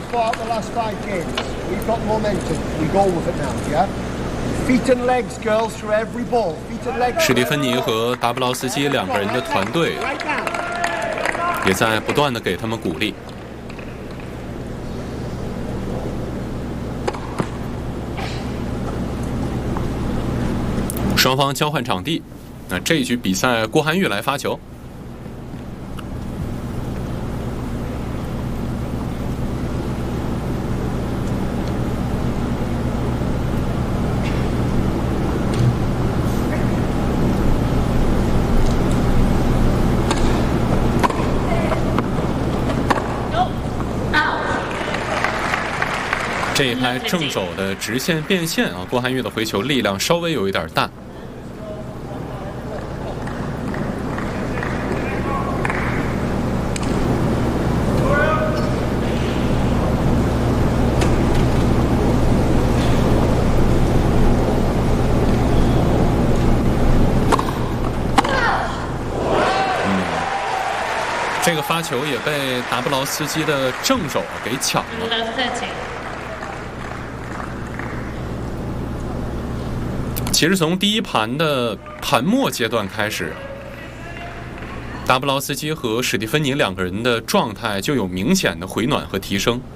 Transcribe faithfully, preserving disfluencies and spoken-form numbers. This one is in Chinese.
fought the last five games. We've got momentum. We go with it now, yeah? Feet and legs, girls, through every ball. Feet and legs. 史蒂芬妮和达布劳斯基两个人的团队也在不断的给他们鼓励。双方交换场地，那这一局比赛郭涵玉来发球。这一拍正手的直线变线啊，郭涵玉的回球力量稍微有一点大。嗯，这个发球也被达布劳斯基的正手给抢了。其实从第一盘的盘末阶段开始，达布劳斯基和史蒂芬妮两个人的状态就有明显的回暖和提升。